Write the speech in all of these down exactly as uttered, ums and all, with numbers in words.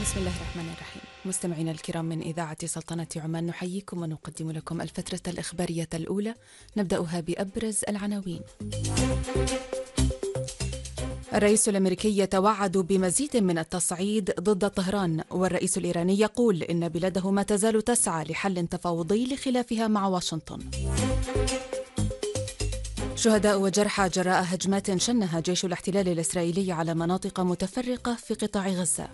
بسم الله الرحمن الرحيم. مستمعينا الكرام من إذاعة سلطنة عمان، نحييكم ونقدم لكم الفترة الإخبارية الأولى، نبدأها بأبرز العناوين. الرئيس الأمريكي يتوعد بمزيد من التصعيد ضد طهران، والرئيس الإيراني يقول إن بلاده ما تزال تسعى لحل تفاوضي لخلافها مع واشنطن. شهداء وجرحى جراء هجمات شنها جيش الاحتلال الإسرائيلي على مناطق متفرقة في قطاع غزة.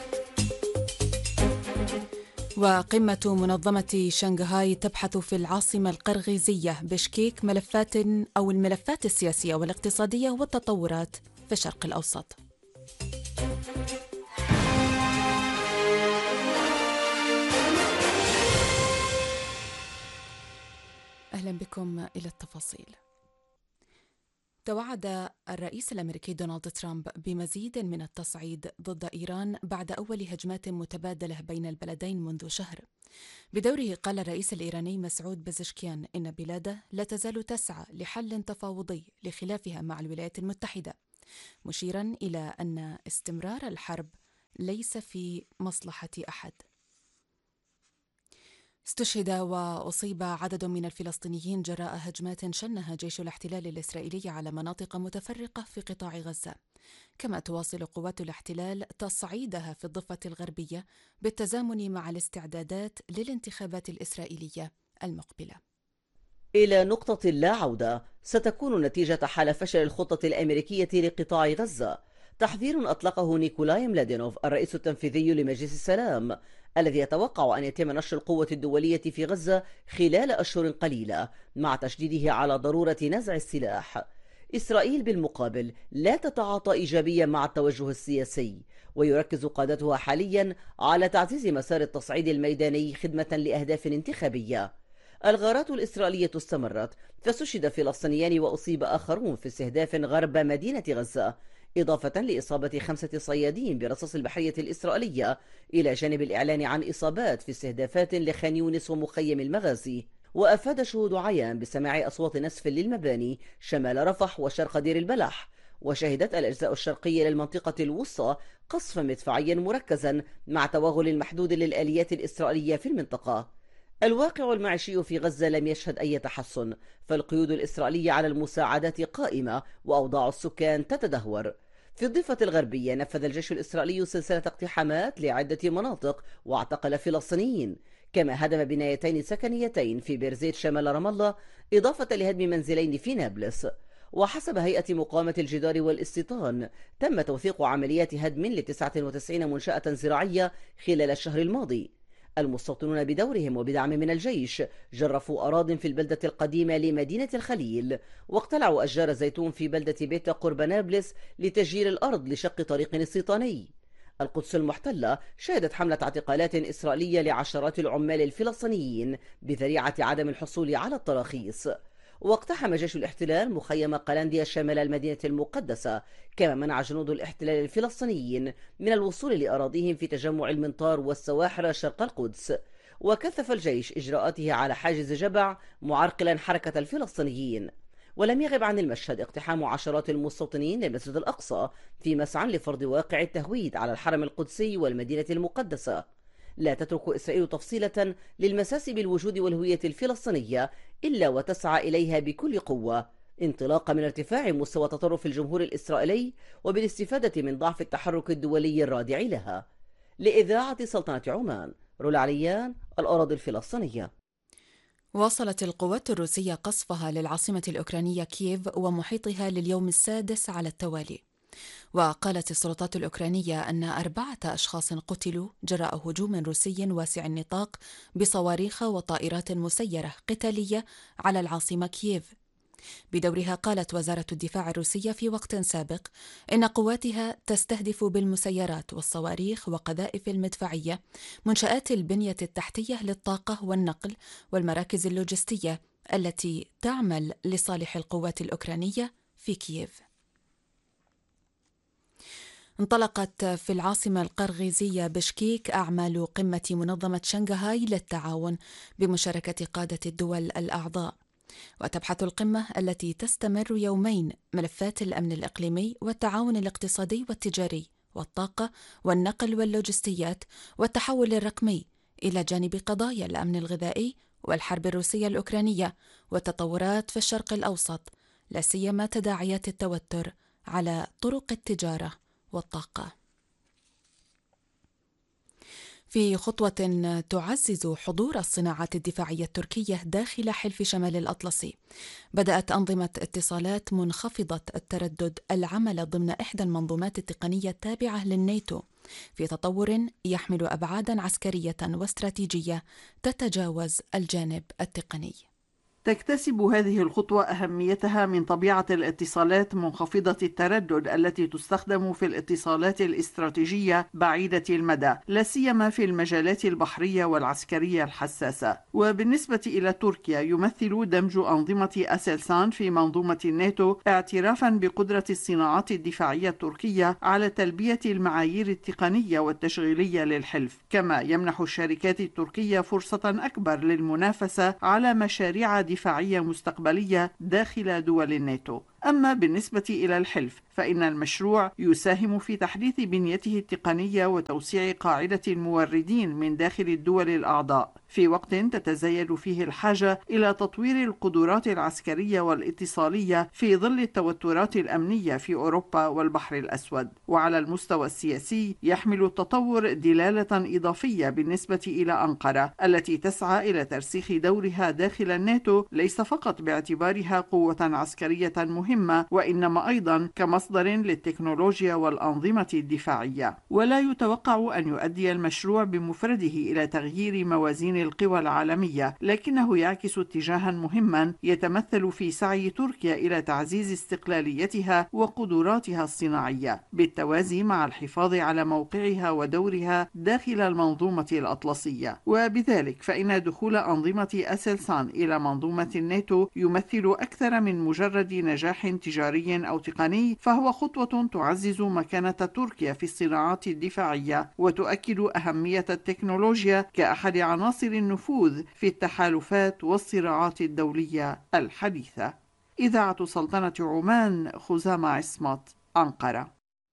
وقمة منظمة شنغهاي تبحث في العاصمة القرغيزية بشكيك ملفات أو الملفات السياسية والاقتصادية والتطورات في الشرق الأوسط. أهلا بكم إلى التفاصيل. توعد الرئيس الأمريكي دونالد ترامب بمزيد من التصعيد ضد إيران بعد أول هجمات متبادلة بين البلدين منذ شهر. بدوره قال الرئيس الإيراني مسعود بزشكيان إن بلاده لا تزال تسعى لحل تفاوضي لخلافها مع الولايات المتحدة، مشيرا إلى أن استمرار الحرب ليس في مصلحة أحد. استشهد وأصيب عدد من الفلسطينيين جراء هجمات شنها جيش الاحتلال الإسرائيلي على مناطق متفرقة في قطاع غزة، كما تواصل قوات الاحتلال تصعيدها في الضفة الغربية بالتزامن مع الاستعدادات للانتخابات الإسرائيلية المقبلة. إلى نقطة لا عودة ستكون نتيجة حال فشل الخطة الأمريكية لقطاع غزة، تحذير أطلقه نيكولاي ملادينوف الرئيس التنفيذي لمجلس السلام، الذي يتوقع أن يتم نشر القوة الدولية في غزة خلال أشهر قليلة، مع تشديده على ضرورة نزع السلاح. إسرائيل بالمقابل لا تتعاطى إيجابيا مع التوجه السياسي، ويركز قادتها حاليا على تعزيز مسار التصعيد الميداني خدمة لأهداف انتخابية. الغارات الإسرائيلية استمرت، فاستشهد فلسطينيان وأصيب آخرون في استهداف غرب مدينة غزة، إضافة لإصابة خمسة صيادين برصاص البحرية الإسرائيلية، إلى جانب الإعلان عن إصابات في استهدافات لخان يونس ومخيم المغازي. وأفاد شهود عيان بسماع أصوات نسف للمباني شمال رفح وشرق دير البلح. وشهدت الأجزاء الشرقية للمنطقة الوسطى قصفا مدفعيا مركزا مع توغل محدود للآليات الإسرائيلية في المنطقة. الواقع المعيشي في غزة لم يشهد أي تحسن، فالقيود الإسرائيلية على المساعدات قائمة وأوضاع السكان تتدهور. في الضفة الغربية نفذ الجيش الإسرائيلي سلسلة اقتحامات لعدة مناطق واعتقل فلسطينيين، كما هدم بنايتين سكنيتين في بيرزيت شمال رام الله، إضافة لهدم منزلين في نابلس. وحسب هيئة مقاومة الجدار والاستيطان تم توثيق عمليات هدم ل تسعة وتسعين منشأة زراعية خلال الشهر الماضي. المستوطنون بدورهم وبدعم من الجيش جرفوا أراضٍ في البلدة القديمة لمدينة الخليل، واقتلعوا أشجار زيتون في بلدة بيتا قرب نابلس لتسجير الأرض لشق طريق استيطاني. القدس المحتلة شهدت حملة اعتقالات إسرائيلية لعشرات العمال الفلسطينيين بذريعة عدم الحصول على التراخيص. واقتحم جيش الاحتلال مخيم قلنديا شمال المدينة المقدسة، كما منع جنود الاحتلال الفلسطينيين من الوصول لأراضيهم في تجمع المنطار والسواحر شرق القدس. وكثف الجيش إجراءاته على حاجز جبع معرقلا حركة الفلسطينيين. ولم يغب عن المشهد اقتحام عشرات المستوطنين للمسجد الأقصى في مسعى لفرض واقع التهويد على الحرم القدسي والمدينة المقدسة. لا تترك إسرائيل تفصيلة للمساس بالوجود والهوية الفلسطينية إلا وتسعى إليها بكل قوة، انطلاقا من ارتفاع مستوى تطرف الجمهور الإسرائيلي وبالاستفادة من ضعف التحرك الدولي الرادع لها. لإذاعة سلطنة عمان، رولا عليان، الأراضي الفلسطينية. واصلت القوات الروسية قصفها للعاصمة الأوكرانية كييف ومحيطها لليوم السادس على التوالي. وقالت السلطات الأوكرانية أن أربعة أشخاص قتلوا جراء هجوم روسي واسع النطاق بصواريخ وطائرات مسيرة قتالية على العاصمة كييف. بدورها قالت وزارة الدفاع الروسية في وقت سابق إن قواتها تستهدف بالمسيرات والصواريخ وقذائف المدفعية منشآت البنية التحتية للطاقة والنقل والمراكز اللوجستية التي تعمل لصالح القوات الأوكرانية في كييف. انطلقت في العاصمة القرغيزية بشكيك أعمال قمة منظمة شنغهاي للتعاون بمشاركة قادة الدول الأعضاء، وتبحث القمة التي تستمر يومين ملفات الأمن الإقليمي والتعاون الاقتصادي والتجاري والطاقة والنقل واللوجستيات والتحول الرقمي، إلى جانب قضايا الأمن الغذائي والحرب الروسية الأوكرانية والتطورات في الشرق الأوسط، لا سيما تداعيات التوتر على طرق التجارة والطاقة. في خطوة تعزز حضور الصناعات الدفاعية التركية داخل حلف شمال الأطلسي، بدأت أنظمة اتصالات منخفضة التردد العمل ضمن إحدى المنظومات التقنية التابعة للناتو في تطور يحمل أبعاداً عسكرية واستراتيجية تتجاوز الجانب التقني. تكتسب هذه الخطوة أهميتها من طبيعة الاتصالات منخفضة التردد التي تستخدم في الاتصالات الاستراتيجية بعيدة المدى، لا سيما في المجالات البحرية والعسكرية الحساسة. وبالنسبة إلى تركيا، يمثل دمج أنظمة أسلسان في منظومة الناتو اعترافا بقدرة الصناعات الدفاعية التركية على تلبية المعايير التقنية والتشغيلية للحلف، كما يمنح الشركات التركية فرصة أكبر للمنافسة على مشاريع دفاعية مستقبلية داخل دول الناتو. أما بالنسبة إلى الحلف، فإن المشروع يساهم في تحديث بنيته التقنية وتوسيع قاعدة الموردين من داخل الدول الأعضاء، في وقت تتزايد فيه الحاجة إلى تطوير القدرات العسكرية والاتصالية في ظل التوترات الأمنية في أوروبا والبحر الأسود. وعلى المستوى السياسي، يحمل التطور دلالة إضافية بالنسبة إلى أنقرة التي تسعى إلى ترسيخ دورها داخل الناتو، ليس فقط باعتبارها قوة عسكرية مهمة مهمة، وإنما أيضا كمصدر للتكنولوجيا والأنظمة الدفاعية. ولا يتوقع أن يؤدي المشروع بمفرده إلى تغيير موازين القوى العالمية، لكنه يعكس اتجاها مهما يتمثل في سعي تركيا إلى تعزيز استقلاليتها وقدراتها الصناعية، بالتوازي مع الحفاظ على موقعها ودورها داخل المنظومة الأطلسية. وبذلك فإن دخول أنظمة أسلسان إلى منظومة الناتو يمثل أكثر من مجرد نجاح تجاري أو تقني، فهو خطوة تعزز مكانة تركيا في الصناعات الدفاعية وتؤكد أهمية التكنولوجيا كأحد عناصر النفوذ في التحالفات والصراعات الدولية الحديثة. إذاعة سلطنة عمان، خزامة عصمت، أنقرة.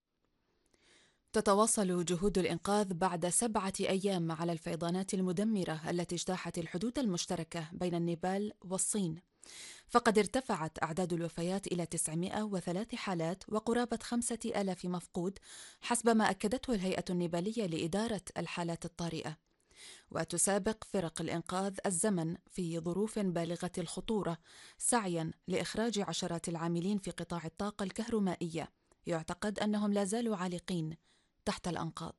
تتواصل جهود الإنقاذ بعد سبعة أيام على الفيضانات المدمرة التي اجتاحت الحدود المشتركة بين النيبال والصين، فقد ارتفعت أعداد الوفيات إلى تسعمائة وثلاث حالات وقرابة خمسة آلاف مفقود، حسب ما أكدته الهيئة النيبالية لإدارة الحالات الطارئة. وتسابق فرق الإنقاذ الزمن في ظروف بالغة الخطورة سعياً لإخراج عشرات العاملين في قطاع الطاقة الكهرومائية، يعتقد أنهم لا زالوا عالقين تحت الأنقاض.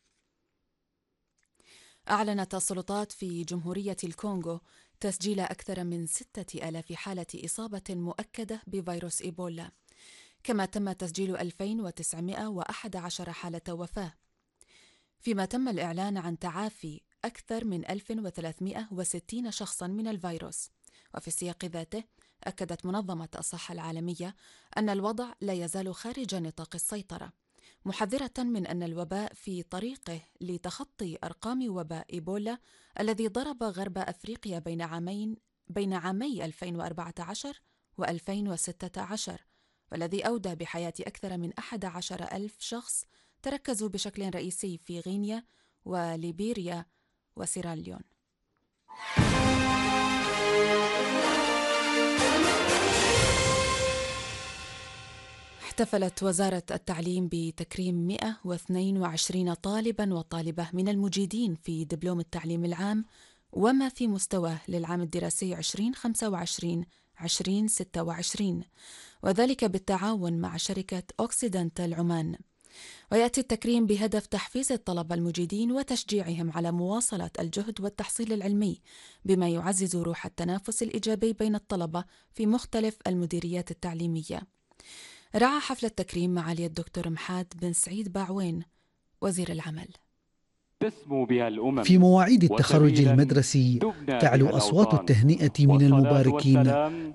أعلنت السلطات في جمهورية الكونغو تسجيل أكثر من ستة آلاف حالة إصابة مؤكدة بفيروس إيبولا، كما تم تسجيل ألفين وتسعمائة وأحد عشر حالة وفاة، فيما تم الإعلان عن تعافي أكثر من ألف وثلاثمائة وستين شخصاً من الفيروس. وفي السياق ذاته، أكدت منظمة الصحة العالمية أن الوضع لا يزال خارج نطاق السيطرة، محذرة من أن الوباء في طريقه لتخطي أرقام وباء إيبولا الذي ضرب غرب أفريقيا بين عامين بين عامي ألفين وأربعة عشر وألفين وستة عشر، والذي أودى بحياة أكثر من أحد عشر ألف شخص تركزوا بشكل رئيسي في غينيا وليبيريا وسيراليون. احتفلت وزارة التعليم بتكريم مئة واثنين وعشرين طالباً وطالبة من المجيدين في دبلوم التعليم العام وما في مستواه للعام الدراسي عشرين خمسة وعشرين عشرين ستة وعشرين، وذلك بالتعاون مع شركة أوكسيدنتال عمان. ويأتي التكريم بهدف تحفيز الطلبة المجيدين وتشجيعهم على مواصلة الجهد والتحصيل العلمي، بما يعزز روح التنافس الإيجابي بين الطلبة في مختلف المديريات التعليمية. رعى حفل التكريم معالي الدكتور محاد بن سعيد باعوين وزير العمل. في مواعيد التخرج المدرسي تعلو أصوات التهنئة من المباركين،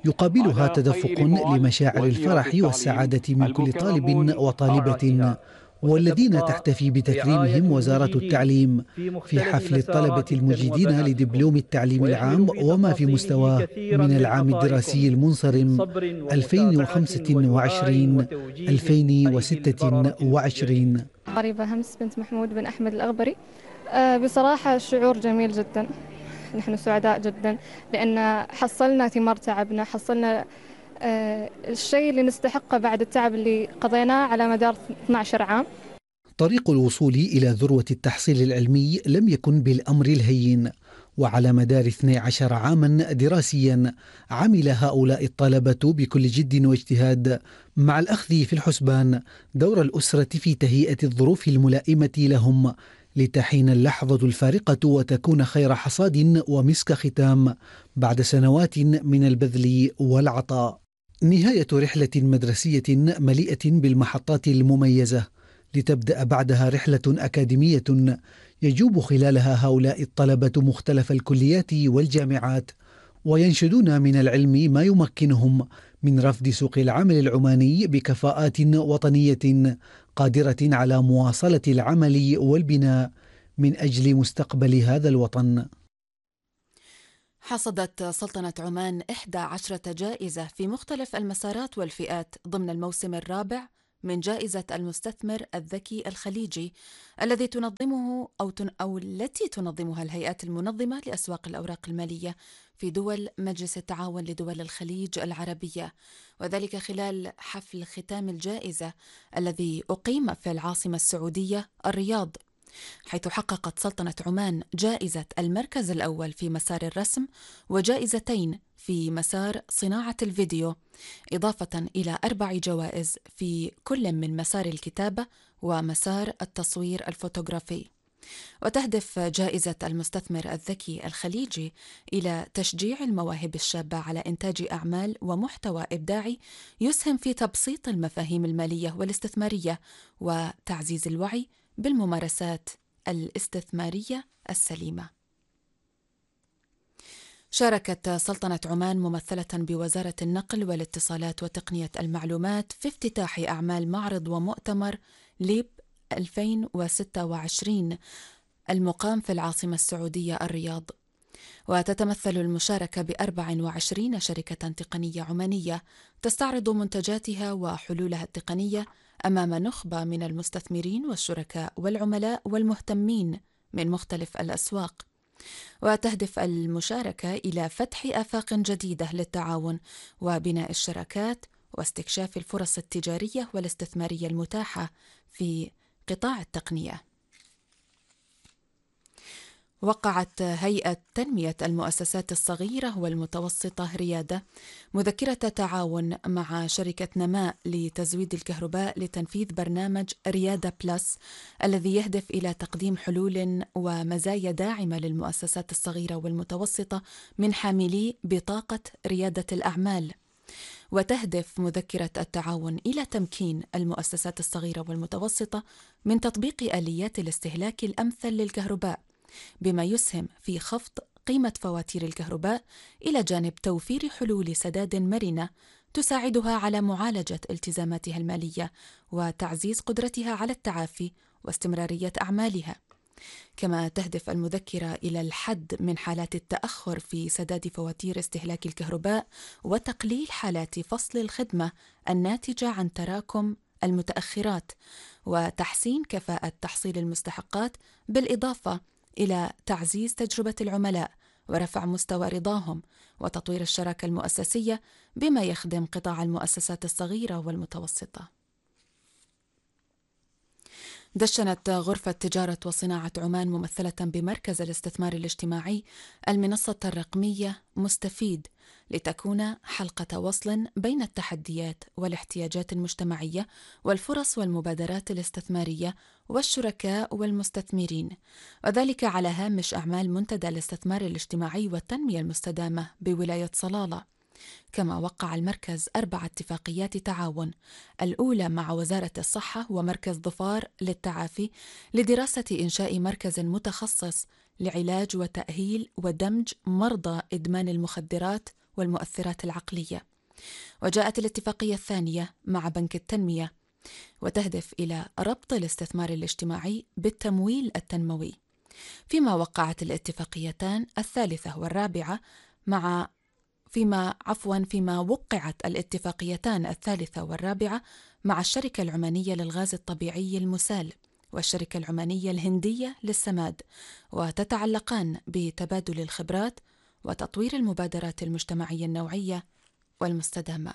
يقابلها تدفق لمشاعر الفرح والسعادة من كل طالب وطالبة والذين تحتفي بتكريمهم وزارة التعليم في حفل الطلبة المجيدين لدبلوم التعليم العام وما في مستواه من العام الدراسي المنصرم ألفين وخمسة وعشرين ألفين وستة وعشرين. قريبة همس بنت محمود بن أحمد الأغبري. بصراحة الشعور جميل جدا، نحن سعداء جدا لأن حصلنا ثمار تعبنا، حصلنا الشيء اللي نستحقه بعد التعب اللي قضيناه على مدار اثني عشر عام. طريق الوصول إلى ذروة التحصيل العلمي لم يكن بالأمر الهين، وعلى مدار اثني عشر عاما دراسيا عمل هؤلاء الطلبة بكل جد واجتهاد، مع الأخذ في الحسبان دور الأسرة في تهيئة الظروف الملائمة لهم لتحين اللحظة الفارقة وتكون خير حصاد ومسك ختام بعد سنوات من البذل والعطاء. نهاية رحلة مدرسية مليئة بالمحطات المميزة، لتبدأ بعدها رحلة أكاديمية يجوب خلالها هؤلاء الطلبة مختلف الكليات والجامعات، وينشدون من العلم ما يمكنهم من رفض سوق العمل العماني بكفاءات وطنية قادرة على مواصلة العمل والبناء من أجل مستقبل هذا الوطن. حصدت سلطنة عمان إحدى عشرة جائزة في مختلف المسارات والفئات ضمن الموسم الرابع من جائزة المستثمر الذكي الخليجي الذي تنظمه أو, تن أو التي تنظمها الهيئات المنظمة لأسواق الأوراق المالية في دول مجلس التعاون لدول الخليج العربية، وذلك خلال حفل ختام الجائزة الذي أقيم في العاصمة السعودية الرياض، حيث حققت سلطنة عمان جائزة المركز الأول في مسار الرسم وجائزتين في مسار صناعة الفيديو، إضافة إلى أربع جوائز في كل من مسار الكتابة ومسار التصوير الفوتوغرافي. وتهدف جائزة المستثمر الذكي الخليجي إلى تشجيع المواهب الشابة على إنتاج أعمال ومحتوى إبداعي يسهم في تبسيط المفاهيم المالية والاستثمارية وتعزيز الوعي بالممارسات الاستثمارية السليمة. شاركت سلطنة عمان ممثلة بوزارة النقل والاتصالات وتقنية المعلومات في افتتاح أعمال معرض ومؤتمر ليب ألفين وستة وعشرين المقام في العاصمة السعودية الرياض، وتتمثل المشاركة بأربع وعشرين شركة تقنية عمانية تستعرض منتجاتها وحلولها التقنية أمام نخبة من المستثمرين والشركاء والعملاء والمهتمين من مختلف الأسواق. وتهدف المشاركة إلى فتح آفاق جديدة للتعاون وبناء الشراكات واستكشاف الفرص التجارية والاستثمارية المتاحة في قطاع التقنية. وقعت هيئة تنمية المؤسسات الصغيرة والمتوسطة ريادة مذكرة تعاون مع شركة نماء لتزويد الكهرباء لتنفيذ برنامج ريادة بلس الذي يهدف إلى تقديم حلول ومزايا داعمة للمؤسسات الصغيرة والمتوسطة من حاملي بطاقة ريادة الأعمال. وتهدف مذكرة التعاون إلى تمكين المؤسسات الصغيرة والمتوسطة من تطبيق آليات الاستهلاك الأمثل للكهرباء، بما يسهم في خفض قيمة فواتير الكهرباء إلى جانب توفير حلول سداد مرنة تساعدها على معالجة التزاماتها المالية وتعزيز قدرتها على التعافي واستمرارية أعمالها. كما تهدف المذكرة إلى الحد من حالات التأخر في سداد فواتير استهلاك الكهرباء وتقليل حالات فصل الخدمة الناتجة عن تراكم المتأخرات وتحسين كفاءة تحصيل المستحقات، بالإضافة إلى تعزيز تجربة العملاء ورفع مستوى رضاهم وتطوير الشراكة المؤسسية بما يخدم قطاع المؤسسات الصغيرة والمتوسطة. دشنت غرفة تجارة وصناعة عمان ممثلة بمركز الاستثمار الاجتماعي المنصة الرقمية مستفيد لتكون حلقة وصل بين التحديات والاحتياجات المجتمعية والفرص والمبادرات الاستثمارية والشركاء والمستثمرين، وذلك على هامش أعمال منتدى الاستثمار الاجتماعي والتنمية المستدامة بولاية صلالة. كما وقع المركز أربع اتفاقيات تعاون، الأولى مع وزارة الصحة ومركز ظفار للتعافي لدراسة إنشاء مركز متخصص لعلاج وتأهيل ودمج مرضى إدمان المخدرات والمؤثرات العقلية. وجاءت الاتفاقية الثانية مع بنك التنمية وتهدف إلى ربط الاستثمار الاجتماعي بالتمويل التنموي، فيما وقعت الاتفاقيتان الثالثة والرابعة مع فيما عفوا فيما وقعت الاتفاقيتان الثالثة والرابعة مع الشركة العمانية للغاز الطبيعي المسال والشركة العمانية الهندية للسماد، وتتعلقان بتبادل الخبرات وتطوير المبادرات المجتمعية النوعية والمستدامة.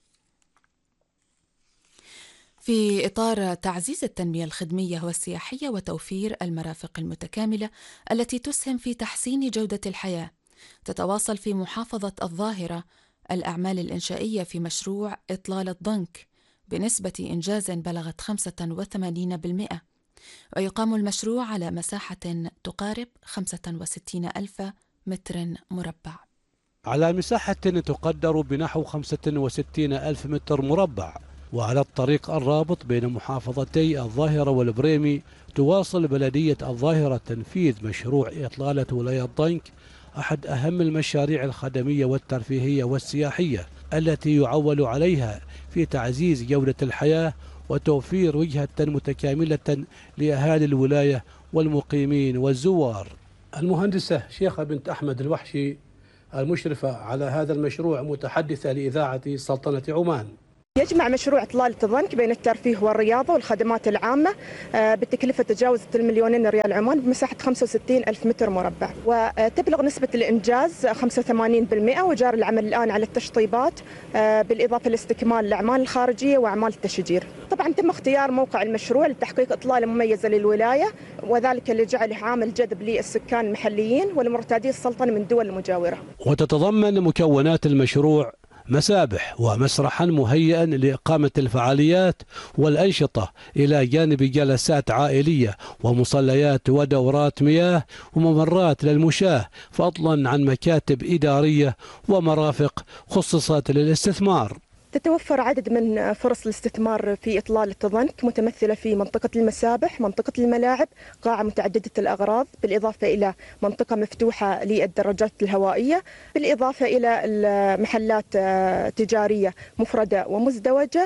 في إطار تعزيز التنمية الخدمية والسياحية وتوفير المرافق المتكاملة التي تسهم في تحسين جودة الحياة، تتواصل في محافظة الظاهرة الأعمال الإنشائية في مشروع إطلال الضنك بنسبة إنجاز بلغت خمسة وثمانين بالمئة، ويقام المشروع على مساحة تقارب خمسة وستين ألف متر مربع. على مساحة تقدر بنحو خمسة وستين ألف متر مربع، وعلى الطريق الرابط بين محافظتي الظاهرة والبريمي، تواصل بلدية الظاهرة تنفيذ مشروع إطلالة ولاية ضنك، أحد أهم المشاريع الخدمية والترفيهية والسياحية التي يعول عليها في تعزيز جودة الحياة وتوفير وجهة متكاملة لأهالي الولاية والمقيمين والزوار. المهندسة شيخة بنت أحمد الوحشي المشرفة على هذا المشروع متحدثة لإذاعة سلطنة عمان. يجمع مشروع إطلالة الضنك بين الترفيه والرياضة والخدمات العامة بتكلفة تجاوزت المليونين ريال عمان بمساحة خمسة وستين ألف متر مربع، وتبلغ نسبة الإنجاز خمسة وثمانين بالمئة، وجار العمل الآن على التشطيبات بالإضافة لاستكمال الأعمال الخارجية وأعمال التشجير. طبعا تم اختيار موقع المشروع لتحقيق إطلالة مميزة للولاية، وذلك لجعله عامل جذب للسكان المحليين ولمرتادي السلطنة من الدول المجاورة. وتتضمن مكونات المشروع مسابح ومسرحا مهيئا لإقامة الفعاليات والأنشطة، إلى جانب جلسات عائلية ومصليات ودورات مياه وممرات للمشاة، فضلا عن مكاتب إدارية ومرافق خصصت للاستثمار. تتوفر عدد من فرص الاستثمار في إطلالة الضنك، متمثلة في منطقة المسابح، منطقة الملاعب، قاعة متعددة الأغراض، بالإضافة إلى منطقة مفتوحة للدراجات الهوائية، بالإضافة إلى محلات تجارية مفردة ومزدوجة،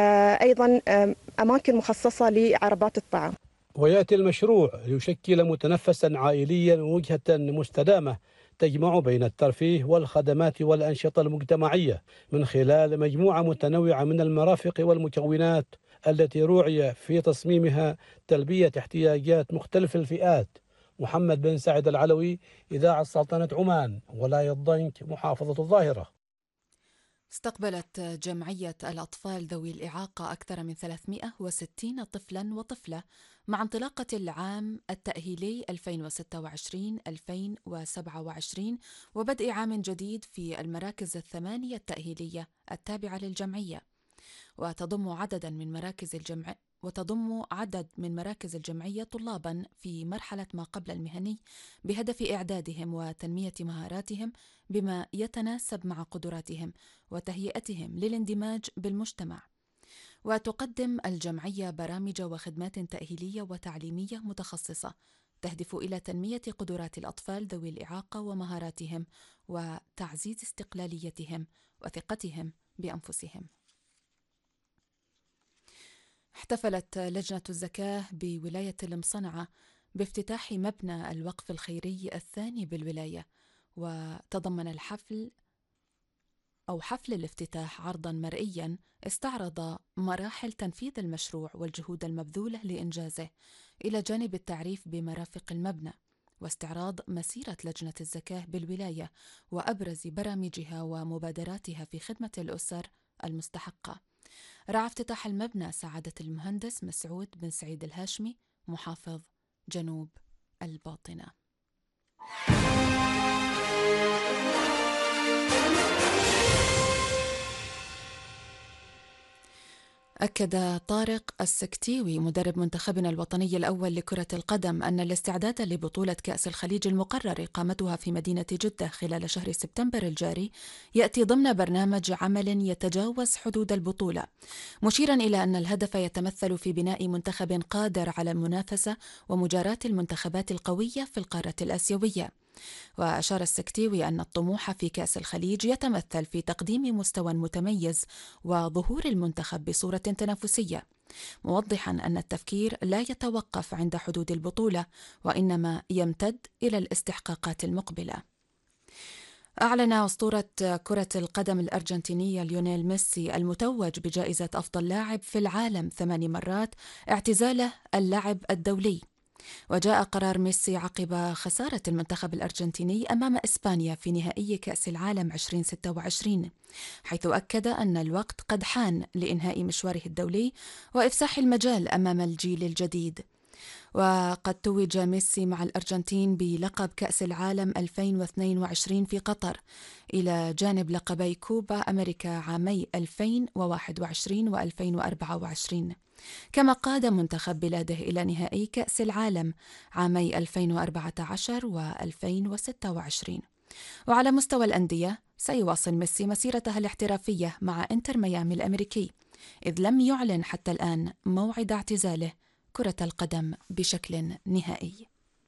أيضا أماكن مخصصة لعربات الطعام. ويأتي المشروع ليشكل متنفسا عائليا ووجهة مستدامة تجمع بين الترفيه والخدمات والأنشطة المجتمعية من خلال مجموعة متنوعة من المرافق والمكونات التي روعي في تصميمها تلبية احتياجات مختلف الفئات. محمد بن سعد العلوي، إذاعة سلطنة عمان، ولاية ضنك، محافظة الظاهرة. استقبلت جمعية الأطفال ذوي الإعاقة أكثر من ثلاثمئة وستين طفلا وطفلة مع انطلاقة العام التأهيلي ألفين وستة وعشرين ألفين وسبعة وعشرين وبدء عام جديد في المراكز الثمانية التأهيلية التابعة للجمعية، وتضم عددا من مراكز الجمع وتضم عدد من مراكز الجمعية طلابا في مرحلة ما قبل المهني بهدف إعدادهم وتنمية مهاراتهم بما يتناسب مع قدراتهم وتهيئتهم للاندماج بالمجتمع. وتقدم الجمعية برامج وخدمات تأهيلية وتعليمية متخصصة تهدف إلى تنمية قدرات الأطفال ذوي الإعاقة ومهاراتهم وتعزيز استقلاليتهم وثقتهم بأنفسهم. احتفلت لجنة الزكاة بولاية المصنعة بافتتاح مبنى الوقف الخيري الثاني بالولاية، وتضمن الحفل أو حفل الافتتاح عرضاً مرئياً استعرض مراحل تنفيذ المشروع والجهود المبذولة لإنجازه، إلى جانب التعريف بمرافق المبنى واستعراض مسيرة لجنة الزكاة بالولاية وأبرز برامجها ومبادراتها في خدمة الأسر المستحقة. رعى افتتاح المبنى سعادة المهندس مسعود بن سعيد الهاشمي، محافظ جنوب الباطنة. أكد طارق السكتيوي مدرب منتخبنا الوطني الأول لكرة القدم أن الاستعداد لبطولة كأس الخليج المقرر إقامتها في مدينة جدة خلال شهر سبتمبر الجاري يأتي ضمن برنامج عمل يتجاوز حدود البطولة، مشيرا إلى أن الهدف يتمثل في بناء منتخب قادر على المنافسة ومجاراة المنتخبات القوية في القارة الآسيوية. وأشار السكتيوي أن الطموح في كأس الخليج يتمثل في تقديم مستوى متميز وظهور المنتخب بصورة تنافسية، موضحا أن التفكير لا يتوقف عند حدود البطولة وإنما يمتد إلى الاستحقاقات المقبلة. أعلن أسطورة كرة القدم الأرجنتينية ليونيل ميسي المتوج بجائزة أفضل لاعب في العالم ثمان مرات اعتزاله اللعب الدولي. وجاء قرار ميسي عقب خسارة المنتخب الأرجنتيني أمام إسبانيا في نهائي كأس العالم ألفين وستة وعشرين، حيث أكد أن الوقت قد حان لإنهاء مشواره الدولي وإفساح المجال أمام الجيل الجديد. وقد توج ميسي مع الأرجنتين بلقب كأس العالم ألفين واثنين وعشرين في قطر إلى جانب لقبي كوبا أمريكا عامي ألفين وواحد وعشرين وألفين وأربعة وعشرين، كما قاد منتخب بلاده إلى نهائي كأس العالم عامي ألفين وأربعة عشر وألفين وستة وعشرين. وعلى مستوى الأندية سيواصل ميسي مسيرته الاحترافية مع إنتر ميامي الأمريكي، إذ لم يعلن حتى الآن موعد اعتزاله كرة القدم بشكل نهائي.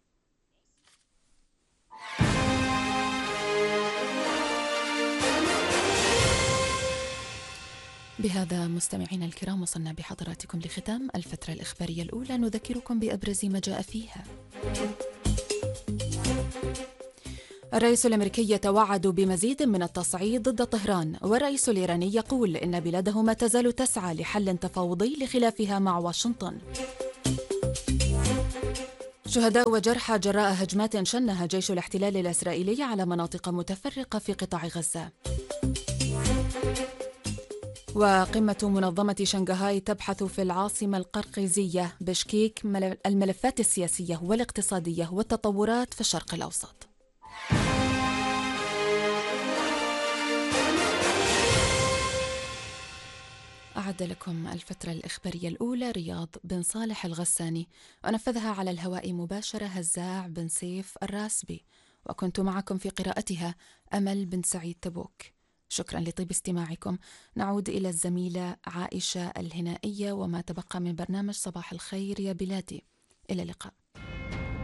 بهذا مستمعينا الكرام وصلنا بحضراتكم لختام الفترة الإخبارية الأولى، نذكركم بأبرز ما جاء فيها. الرئيس الأمريكي يتوعد بمزيد من التصعيد ضد طهران، والرئيس الإيراني يقول إن بلاده ما تزال تسعى لحل تفاوضي لخلافها مع واشنطن. شهداء وجرحى جراء هجمات شنها جيش الاحتلال الإسرائيلي على مناطق متفرقة في قطاع غزة. وقمة منظمة شنغهاي تبحث في العاصمة القرقيزية بشكيك الملفات السياسية والاقتصادية والتطورات في الشرق الأوسط. أعد لكم الفترة الإخبارية الأولى رياض بن صالح الغساني، ونفذها على الهواء مباشرة هزاع بن سيف الراسبي، وكنت معكم في قراءتها أمل بن سعيد تبوك. شكرا لطيب استماعكم. نعود إلى الزميلة عائشة الهنائية وما تبقى من برنامج صباح الخير يا بلادي. إلى اللقاء.